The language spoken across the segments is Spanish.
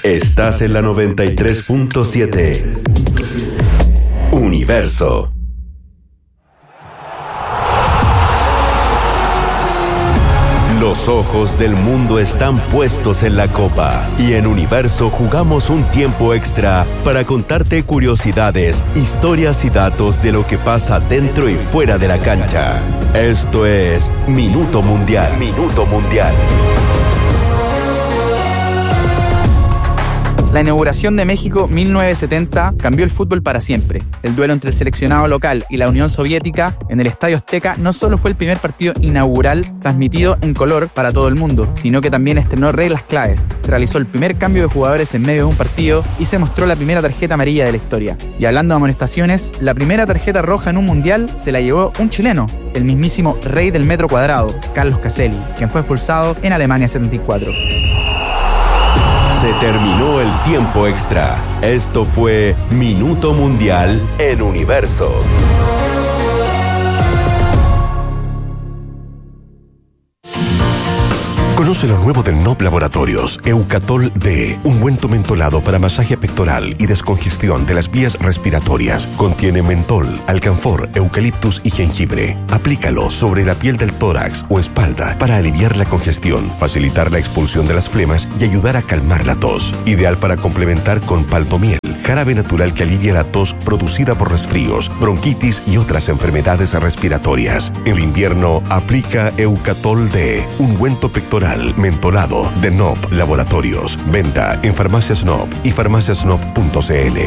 Estás en la 93.7. Universo. Los ojos del mundo están puestos en la Copa y en Universo jugamos un tiempo extra para contarte curiosidades, historias y datos de lo que pasa dentro y fuera de la cancha. Esto es Minuto Mundial. Minuto Mundial. La inauguración de México 1970 cambió el fútbol para siempre. El duelo entre el seleccionado local y la Unión Soviética en el Estadio Azteca no solo fue el primer partido inaugural transmitido en color para todo el mundo, sino que también estrenó reglas claves. Se realizó el primer cambio de jugadores en medio de un partido y se mostró la primera tarjeta amarilla de la historia. Y hablando de amonestaciones, la primera tarjeta roja en un mundial se la llevó un chileno, el mismísimo rey del metro cuadrado, Carlos Caselli, quien fue expulsado en Alemania 74. Se terminó el tiempo extra. Esto fue Minuto Mundial en Universo. Conoce lo nuevo del NOP Laboratorios, Eucatol D, ungüento mentolado para masaje pectoral y descongestión de las vías respiratorias. Contiene mentol, alcanfor, eucaliptus y jengibre. Aplícalo sobre la piel del tórax o espalda para aliviar la congestión, facilitar la expulsión de las flemas y ayudar a calmar la tos. Ideal para complementar con paltomiel, jarabe natural que alivia la tos producida por resfríos, bronquitis y otras enfermedades respiratorias. En invierno, aplica Eucatol D, ungüento pectoral mentolado de NOP Laboratorios. Venta en Farmacias NOP y farmaciasnop.cl.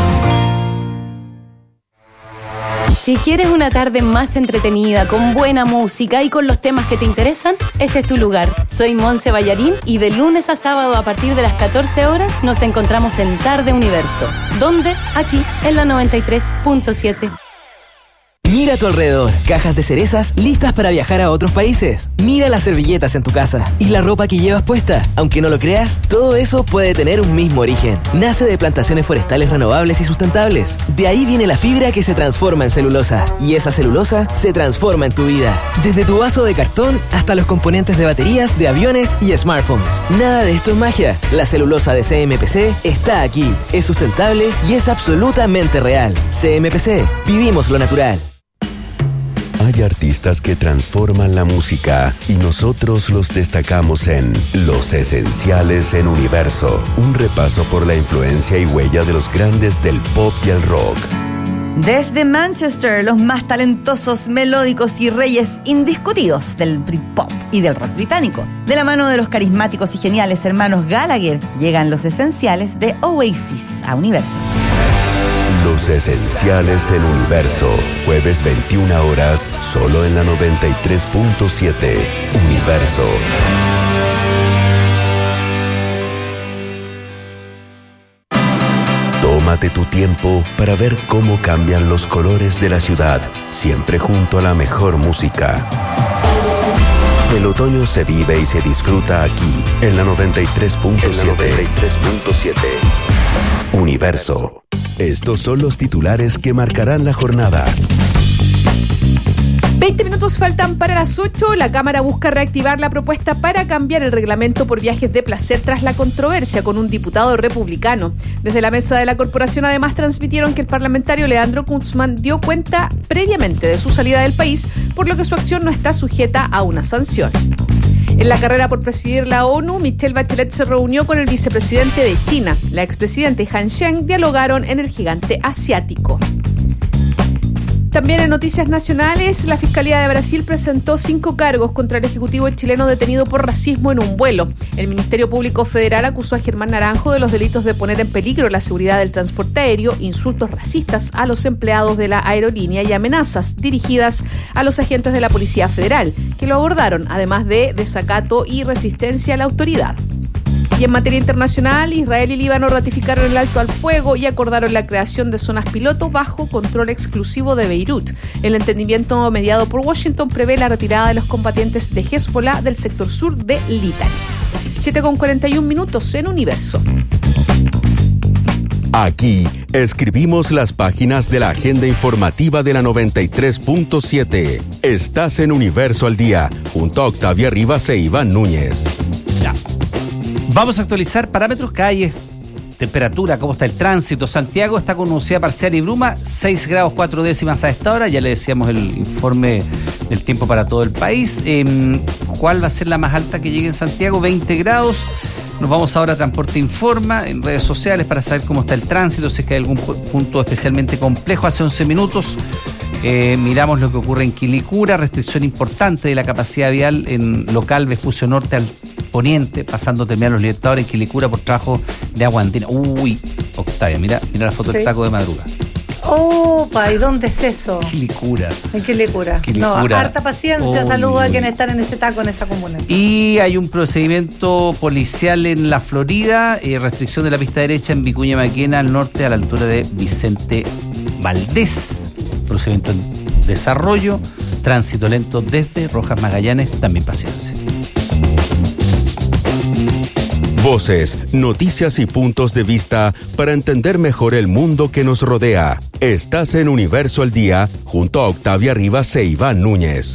Si quieres una tarde más entretenida, con buena música y con los temas que te interesan, este es tu lugar. Soy Monse Ballarín y de lunes a sábado a partir de las 14 horas nos encontramos en Tarde Universo. ¿Dónde? Aquí, en la 93.7. Mira a tu alrededor, cajas de cerezas listas para viajar a otros países. Mira las servilletas en tu casa y la ropa que llevas puesta. Aunque no lo creas, todo eso puede tener un mismo origen. Nace de plantaciones forestales renovables y sustentables. De ahí viene la fibra que se transforma en celulosa. Y esa celulosa se transforma en tu vida. Desde tu vaso de cartón hasta los componentes de baterías de aviones y smartphones. Nada de esto es magia. La celulosa de CMPC está aquí. Es sustentable y es absolutamente real. CMPC. Vivimos lo natural. Hay artistas que transforman la música y nosotros los destacamos en Los Esenciales en Universo. Un repaso por la influencia y huella de los grandes del pop y el rock. Desde Manchester, los más talentosos, melódicos y reyes indiscutidos del Britpop y del rock británico. De la mano de los carismáticos y geniales hermanos Gallagher, llegan Los Esenciales de Oasis a Universo. Los Esenciales en Universo, jueves 21 horas, solo en la 93.7. Universo. Tómate tu tiempo para ver cómo cambian los colores de la ciudad, siempre junto a la mejor música. El otoño se vive y se disfruta aquí, en la 93.7. Universo. Estos son los titulares que marcarán la jornada. 20 minutos faltan para las 8. La Cámara busca reactivar la propuesta para cambiar el reglamento por viajes de placer tras la controversia con un diputado republicano. Desde la mesa de la corporación además transmitieron que el parlamentario Leandro Kuntzmann dio cuenta previamente de su salida del país, por lo que su acción no está sujeta a una sanción. En la carrera por presidir la ONU, Michelle Bachelet se reunió con el vicepresidente de China. La expresidenta y Han Zheng dialogaron en el gigante asiático. También en noticias nacionales, la Fiscalía de Brasil presentó 5 cargos contra el ejecutivo chileno detenido por racismo en un vuelo. El Ministerio Público Federal acusó a Germán Naranjo de los delitos de poner en peligro la seguridad del transporte aéreo, insultos racistas a los empleados de la aerolínea y amenazas dirigidas a los agentes de la Policía Federal, que lo abordaron, además de desacato y resistencia a la autoridad. Y en materia internacional, Israel y Líbano ratificaron el alto al fuego y acordaron la creación de zonas piloto bajo control exclusivo de Beirut. El entendimiento mediado por Washington prevé la retirada de los combatientes de Hezbollah del sector sur de Litani. 7:41 en Universo. Aquí escribimos las páginas de la agenda informativa de la 93.7. Estás en Universo al Día, junto a Octavia Rivas e Iván Núñez. Ya. Vamos a actualizar parámetros que hay temperatura, cómo está el tránsito. Santiago está con nubosidad parcial y bruma, 6 grados 4 décimas a esta hora. Ya le decíamos el informe del tiempo para todo el país. ¿Cuál va a ser la más alta que llegue en Santiago? 20 grados. Nos vamos ahora a Transporte Informa en redes sociales para saber cómo está el tránsito, si es que hay algún punto especialmente complejo. Hace 11 minutos miramos lo que ocurre en Quilicura, restricción importante de la capacidad vial en local Vespucio Norte al poniente, pasando Terminal Los Libertadores en Quilicura por trabajo de agua andina. Uy, Octavia, mira la foto del taco de madruga. ¡Opa! ¿Y dónde es eso? Quilicura. En Quilicura. No, harta paciencia, saludos a quienes están en ese taco, en esa comuna. Y hay un procedimiento policial en la Florida, restricción de la pista derecha en Vicuña Maquena, al norte, a la altura de Vicente Valdés. Procedimiento en desarrollo, tránsito lento desde Rojas Magallanes, también paciencia. Voces, noticias y puntos de vista para entender mejor el mundo que nos rodea. Estás en Universo al Día, junto a Octavia Rivas e Iván Núñez.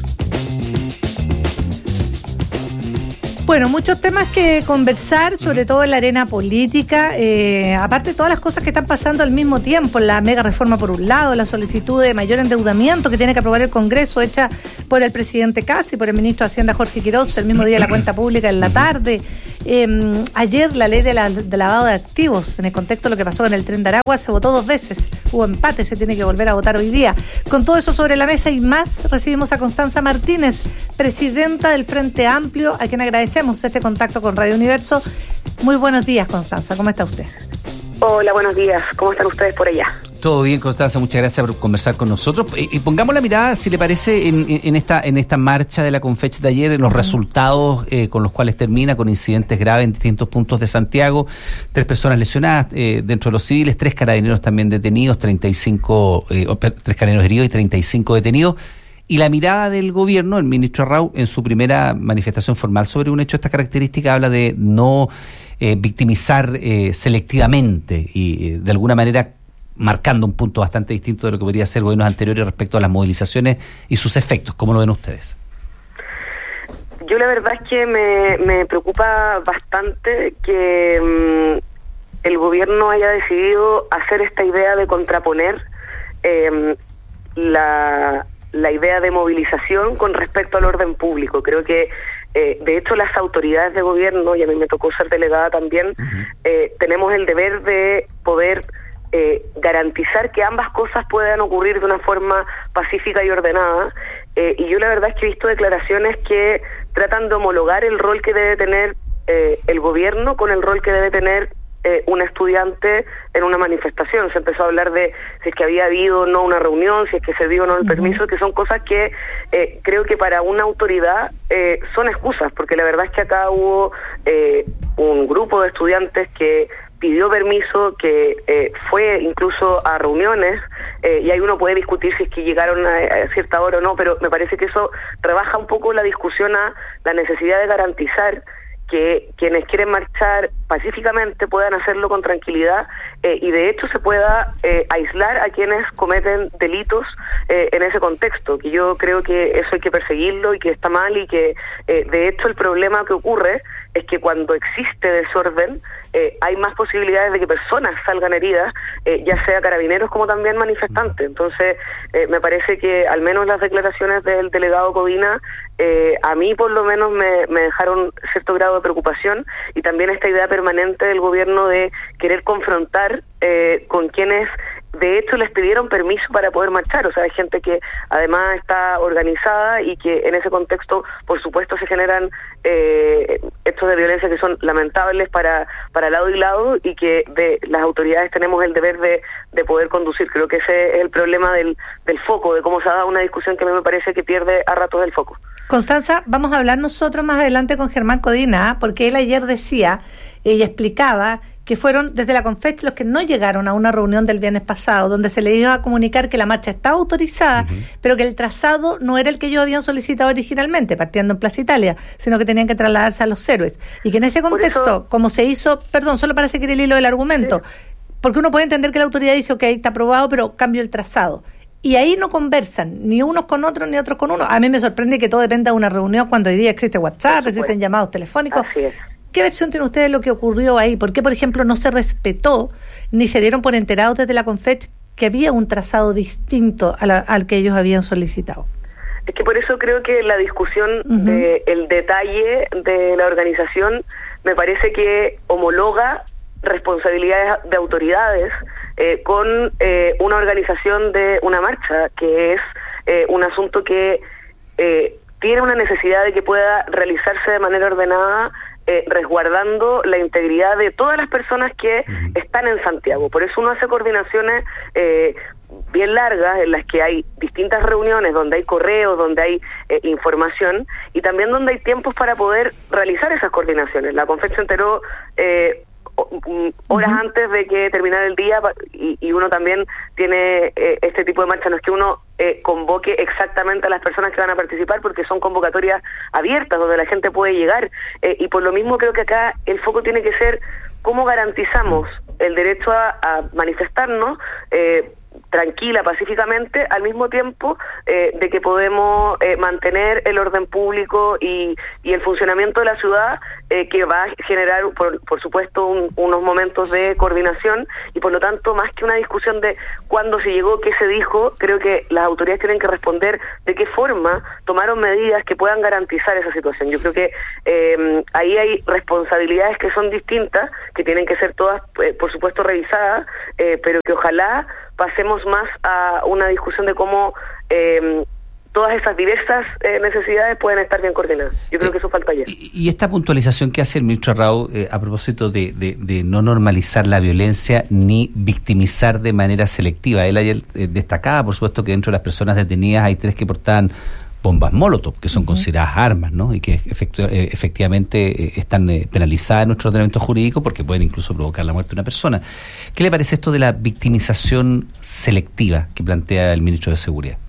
Bueno, muchos temas que conversar, sobre todo en la arena política, aparte de todas las cosas que están pasando al mismo tiempo, la mega reforma por un lado, la solicitud de mayor endeudamiento que tiene que aprobar el Congreso, hecha por el presidente Kast y por el ministro de Hacienda Jorge Quiroz, el mismo día de la cuenta pública en la tarde. Ayer la ley de lavado de activos, en el contexto de lo que pasó en el Tren de Aragua, se votó 2 veces, hubo empate, se tiene que volver a votar hoy día. Con todo eso sobre la mesa y más, recibimos a Constanza Martínez, presidenta del Frente Amplio, a quien agradecemos este contacto con Radio Universo. Muy buenos días, Constanza, ¿cómo está usted? Hola, buenos días, ¿cómo están ustedes por allá? Todo bien, Constanza, muchas gracias por conversar con nosotros. Y pongamos la mirada, si le parece, en esta marcha de la Confech de ayer, en los resultados con los cuales termina, con incidentes graves en distintos puntos de Santiago, 3 personas lesionadas dentro de los civiles, 3 carabineros también detenidos, 3 carabineros heridos y 35 detenidos. Y la mirada del gobierno, el ministro Arrau, en su primera manifestación formal sobre un hecho de esta característica, habla de no victimizar selectivamente y de alguna manera marcando un punto bastante distinto de lo que podría ser gobiernos anteriores respecto a las movilizaciones y sus efectos. ¿Cómo lo ven ustedes? Yo la verdad es que me preocupa bastante que el gobierno haya decidido hacer esta idea de contraponer la idea de movilización con respecto al orden público. Creo que de hecho las autoridades de gobierno, y a mí me tocó ser delegada también, tenemos el deber de poder garantizar que ambas cosas puedan ocurrir de una forma pacífica y ordenada, y yo la verdad es que he visto declaraciones que tratan de homologar el rol que debe tener el gobierno con el rol que debe tener un estudiante en una manifestación. Se empezó a hablar de si es que había habido o no una reunión, si es que se dio o no el permiso, que son cosas que creo que para una autoridad son excusas, porque la verdad es que acá hubo un grupo de estudiantes que pidió permiso, que fue incluso a reuniones, y ahí uno puede discutir si es que llegaron a cierta hora o no, pero me parece que eso rebaja un poco la discusión a la necesidad de garantizar que quienes quieren marchar pacíficamente puedan hacerlo con tranquilidad, y de hecho se pueda aislar a quienes cometen delitos en ese contexto, que yo creo que eso hay que perseguirlo y que está mal, y que de hecho el problema que ocurre es que cuando existe desorden hay más posibilidades de que personas salgan heridas, ya sea carabineros como también manifestantes. Entonces me parece que al menos las declaraciones del delegado Codina a mí por lo menos me dejaron cierto grado de preocupación, y también esta idea permanente del gobierno de querer confrontar con quienes de hecho les pidieron permiso para poder marchar. O sea, hay gente que además está organizada y que en ese contexto por supuesto se generan hechos de violencia que son lamentables para lado y lado, y que las autoridades tenemos el deber de poder conducir. Creo que ese es el problema del foco, de cómo se ha dado una discusión que a mí me parece que pierde a ratos el foco. Constanza, vamos a hablar nosotros más adelante con Germán Codina, porque él ayer decía y explicaba que fueron desde la Confech los que no llegaron a una reunión del viernes pasado, donde se le iba a comunicar que la marcha estaba autorizada, pero que el trazado no era el que ellos habían solicitado originalmente, partiendo en Plaza Italia, sino que tenían que trasladarse a Los Héroes. Y que en ese contexto, como se hizo, perdón, solo para seguir el hilo del argumento, porque uno puede entender que la autoridad dice, ok, está aprobado, pero cambio el trazado. Y ahí no conversan, ni unos con otros, ni otros con uno. A mí me sorprende que todo dependa de una reunión cuando hoy día existe WhatsApp, existen llamados telefónicos. Así es. ¿Qué versión tiene usted de lo que ocurrió ahí? ¿Por qué, por ejemplo, no se respetó ni se dieron por enterados desde la CONFECH que había un trazado distinto al que ellos habían solicitado? Es que por eso creo que la discusión del detalle de la organización me parece que homologa responsabilidades de autoridades con una organización de una marcha, que es un asunto que tiene una necesidad de que pueda realizarse de manera ordenada, resguardando la integridad de todas las personas que están en Santiago. Por eso uno hace coordinaciones bien largas, en las que hay distintas reuniones, donde hay correos, donde hay información, y también donde hay tiempos para poder realizar esas coordinaciones. La CONFECH se enteró horas antes de que terminara el día, y uno también tiene este tipo de marcha. No es que uno convoque exactamente a las personas que van a participar, porque son convocatorias abiertas donde la gente puede llegar, y por lo mismo creo que acá el foco tiene que ser cómo garantizamos el derecho a manifestarnos tranquila, pacíficamente, al mismo tiempo de que podemos mantener el orden público y el funcionamiento de la ciudad, que va a generar, por supuesto, unos momentos de coordinación, y por lo tanto, más que una discusión de cuándo se llegó, qué se dijo, creo que las autoridades tienen que responder de qué forma tomaron medidas que puedan garantizar esa situación. Yo creo que ahí hay responsabilidades que son distintas, que tienen que ser todas, por supuesto, revisadas, pero que ojalá pasemos más a una discusión de cómo todas esas diversas necesidades pueden estar bien coordinadas. Yo creo que eso falta ayer. Y esta puntualización que hace el ministro Arrau a propósito de no normalizar la violencia ni victimizar de manera selectiva. Él ayer destacaba, por supuesto, que dentro de las personas detenidas hay 3 que portaban bombas Molotov, que son consideradas armas, ¿no? Y que efectivamente están penalizadas en nuestro ordenamiento jurídico, porque pueden incluso provocar la muerte de una persona. ¿Qué le parece esto de la victimización selectiva que plantea el ministro de Seguridad?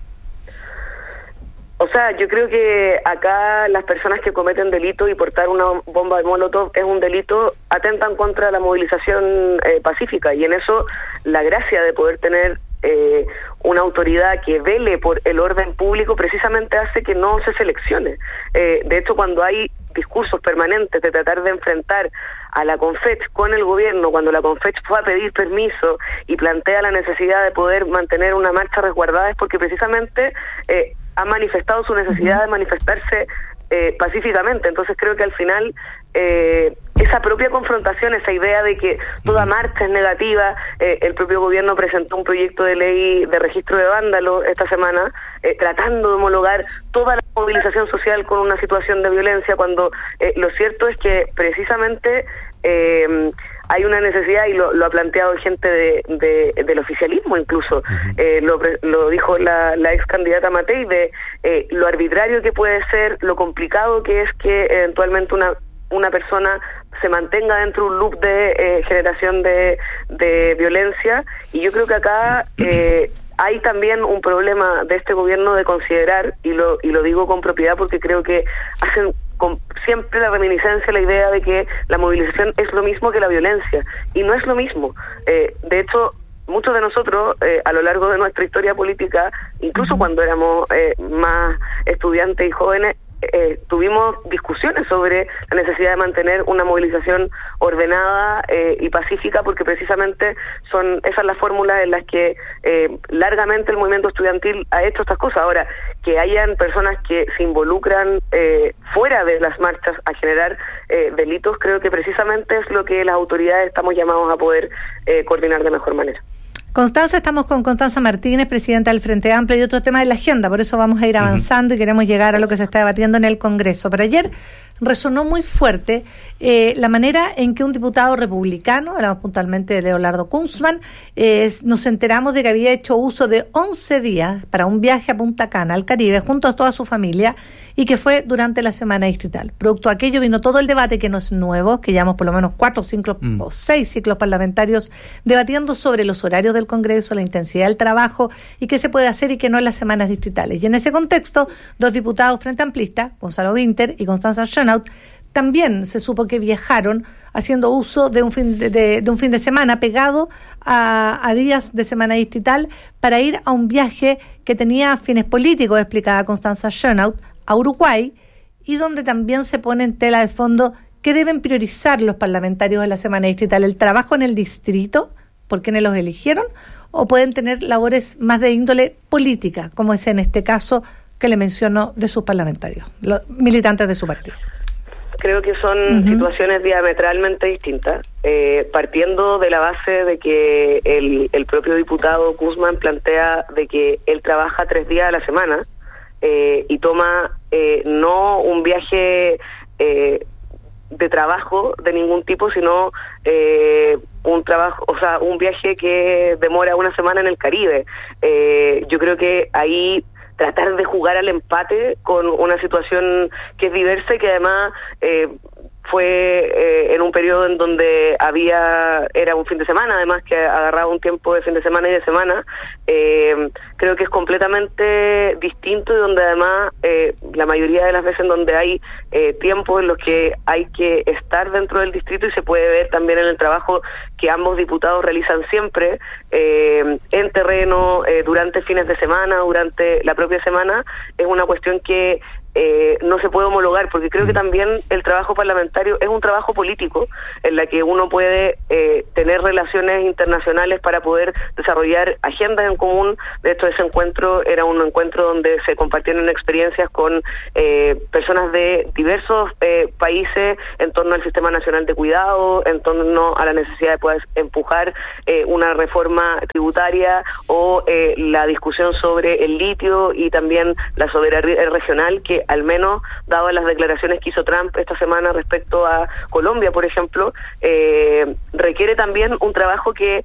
O sea, yo creo que acá las personas que cometen delito, y portar una bomba de Molotov es un delito, atentan contra la movilización pacífica, y en eso la gracia de poder tener una autoridad que vele por el orden público precisamente hace que no se seleccione. De hecho, cuando hay discursos permanentes de tratar de enfrentar a la CONFECH con el gobierno, cuando la CONFECH fue a pedir permiso y plantea la necesidad de poder mantener una marcha resguardada, es porque precisamente ha manifestado su necesidad de manifestarse pacíficamente. Entonces creo que al final esa propia confrontación, esa idea de que toda marcha es negativa, el propio gobierno presentó un proyecto de ley de registro de vándalos esta semana, tratando de homologar toda la movilización social con una situación de violencia, cuando lo cierto es que precisamente hay una necesidad, y lo ha planteado gente del oficialismo incluso, lo dijo la ex candidata Matei, de lo arbitrario que puede ser, lo complicado que es que eventualmente una persona se mantenga dentro de un loop de generación de violencia. Y yo creo que acá hay también un problema de este gobierno de considerar, y lo digo con propiedad porque creo que hacen siempre la reminiscencia, la idea de que la movilización es lo mismo que la violencia, y no es lo mismo. De hecho, muchos de nosotros a lo largo de nuestra historia política, incluso cuando éramos más estudiantes y jóvenes, tuvimos discusiones sobre la necesidad de mantener una movilización ordenada y pacífica, porque precisamente son esas las fórmulas en las que largamente el movimiento estudiantil ha hecho estas cosas. Ahora, que hayan personas que se involucran fuera de las marchas a generar delitos, creo que precisamente es lo que las autoridades estamos llamados a poder coordinar de mejor manera. Constanza, estamos con Constanza Martínez, presidenta del Frente Amplio, y otro tema de la agenda, por eso vamos a ir avanzando y queremos llegar a lo que se está debatiendo en el Congreso. Pero ayer resonó muy fuerte la manera en que un diputado republicano, hablamos puntualmente de Leonardo Kunzman, nos enteramos de que había hecho uso de 11 días para un viaje a Punta Cana, al Caribe, junto a toda su familia, y que fue durante la semana distrital. Producto de aquello vino todo el debate, que no es nuevo, que llevamos por lo menos 4 ciclos o 6 ciclos parlamentarios debatiendo sobre los horarios del Congreso, la intensidad del trabajo y qué se puede hacer y qué no en las semanas distritales. Y en ese contexto, 2 diputados frente amplistas, Gonzalo Winter y Constanza Schönaut, también se supo que viajaron haciendo uso de un fin de semana pegado a días de semana distrital para ir a un viaje que tenía fines políticos, explicaba Constanza Schönaut, a Uruguay, y donde también se pone en tela de fondo ¿qué deben priorizar los parlamentarios en la semana distrital? ¿El trabajo en el distrito, por quienes los eligieron? ¿O pueden tener labores más de índole política, como es en este caso que le menciono de sus parlamentarios, los militantes de su partido? Creo que son situaciones diametralmente distintas, partiendo de la base de que el propio diputado Guzmán plantea de que él trabaja 3 días a la semana y toma no un viaje de trabajo de ningún tipo, sino un trabajo, o sea, un viaje que demora una semana en el Caribe. Yo creo que ahí tratar de jugar al empate con una situación que es diversa y que además fue en un periodo en donde era un fin de semana, además que agarraba un tiempo de fin de semana y de semana, creo que es completamente distinto y donde además la mayoría de las veces en donde hay tiempos en los que hay que estar dentro del distrito y se puede ver también en el trabajo que ambos diputados realizan siempre en terreno, durante fines de semana, durante la propia semana, es una cuestión que no se puede homologar, porque creo que también el trabajo parlamentario es un trabajo político en la que uno puede tener relaciones internacionales para poder desarrollar agendas en común. De hecho, ese encuentro era un encuentro donde se compartieron experiencias con personas de diversos países en torno al Sistema Nacional de Cuidado, en torno a la necesidad de poder empujar una reforma tributaria o la discusión sobre el litio y también la soberanía regional, que al menos, dado las declaraciones que hizo Trump esta semana respecto a Colombia, por ejemplo, requiere también un trabajo que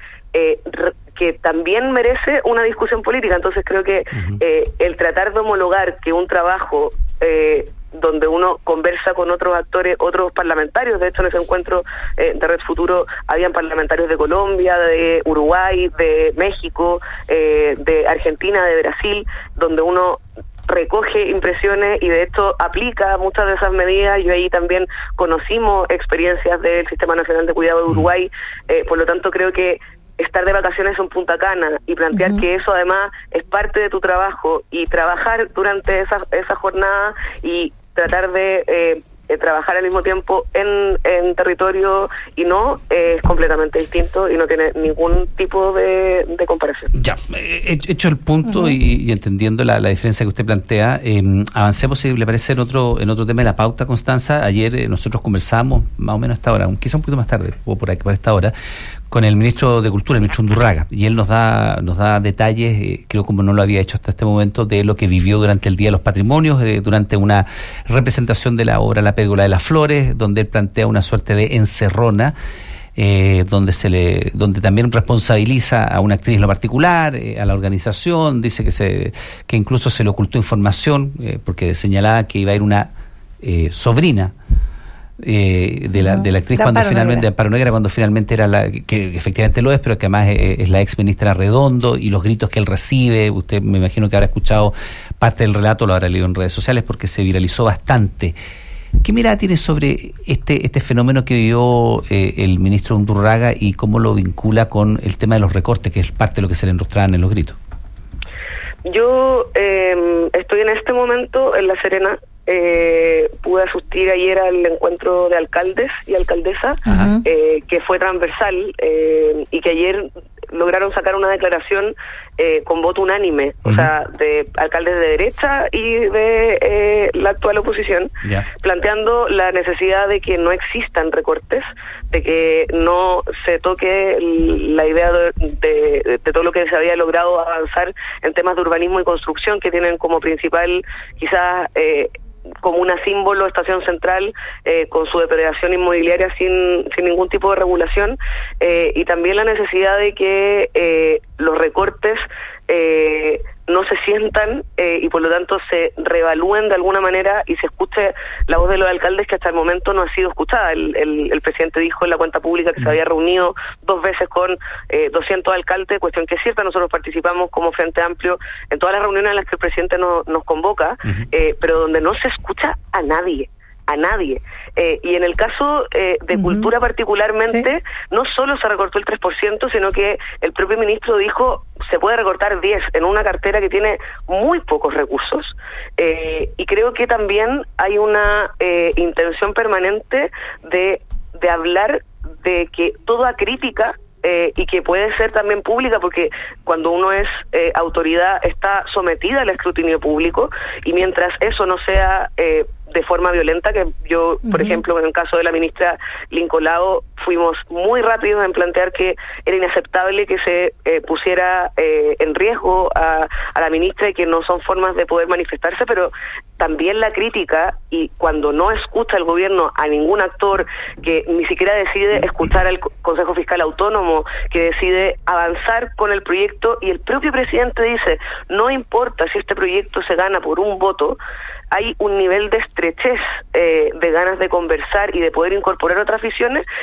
también merece una discusión política. Entonces creo que el tratar de homologar que un trabajo donde uno conversa con otros actores, otros parlamentarios, de hecho en ese encuentro de Red Futuro habían parlamentarios de Colombia, de Uruguay, de México, de Argentina, de Brasil, donde uno recoge impresiones y de hecho aplica muchas de esas medidas. Y ahí también conocimos experiencias del Sistema Nacional de Cuidado de Uruguay, por lo tanto creo que estar de vacaciones en Punta Cana y plantear que eso además es parte de tu trabajo y trabajar durante esa jornada y tratar de trabajar al mismo tiempo en territorio y no es completamente distinto y no tiene ningún tipo de comparación. Ya, hecho el punto y entendiendo la diferencia que usted plantea, avancemos, si le parece, en otro tema de la pauta, Constanza. Ayer nosotros conversamos más o menos a esta hora, quizá un poquito más tarde, o por esta hora, con el ministro de Cultura, el ministro Undurraga, y él nos da detalles, creo como no lo había hecho hasta este momento, de lo que vivió durante el Día de los Patrimonios, durante una representación de la obra La Pérgola de las Flores, donde él plantea una suerte de encerrona, donde también responsabiliza a una actriz en lo particular, a la organización, dice que incluso se le ocultó información, porque señalaba que iba a ir una sobrina de la actriz cuando finalmente de Amparo Negra, cuando finalmente era que efectivamente lo es, pero que además es la ex ministra Redondo, y los gritos que él recibe. Usted me imagino que habrá escuchado parte del relato, lo habrá leído en redes sociales porque se viralizó bastante. ¿Qué mirada tiene sobre este fenómeno que vivió el ministro Undurraga y cómo lo vincula con el tema de los recortes, que es parte de lo que se le enrostraban en los gritos? Yo estoy en este momento en La Serena. Pude asistir ayer al encuentro de alcaldes y alcaldesas, que fue transversal, y que ayer lograron sacar una declaración con voto unánime, o sea, de alcaldes de derecha y de la actual oposición, planteando la necesidad de que no existan recortes, de que no se toque la idea de todo lo que se había logrado avanzar en temas de urbanismo y construcción, que tienen como principal, quizás, como una símbolo Estación Central, con su depredación inmobiliaria sin ningún tipo de regulación, y también la necesidad de que los recortes no se sientan y por lo tanto se reevalúen de alguna manera y se escuche la voz de los alcaldes, que hasta el momento no ha sido escuchada. El presidente dijo en la cuenta pública que se había reunido 2 veces con 200 alcaldes, cuestión que es cierta. Nosotros participamos como Frente Amplio en todas las reuniones en las que el presidente nos convoca, pero donde no se escucha a nadie. a nadie. Y en el caso de cultura particularmente, no solo se recortó el 3%, sino que el propio ministro dijo se puede recortar 10 en una cartera que tiene muy pocos recursos. Y creo que también hay una intención permanente de hablar de que toda crítica y que puede ser también pública, porque cuando uno es autoridad está sometida al escrutinio público, y mientras eso no sea de forma violenta, que yo, por ejemplo, en el caso de la ministra Lincolao, fuimos muy rápidos en plantear que era inaceptable que se pusiera en riesgo a la ministra, y que no son formas de poder manifestarse, pero también la crítica, y cuando no escucha el gobierno a ningún actor, que ni siquiera decide escuchar al Consejo Fiscal Autónomo, que decide avanzar con el proyecto, y el propio presidente dice, no importa si este proyecto se gana por un voto, hay un nivel de estrechez, de ganas de conversar y de poder incorporar otras visiones,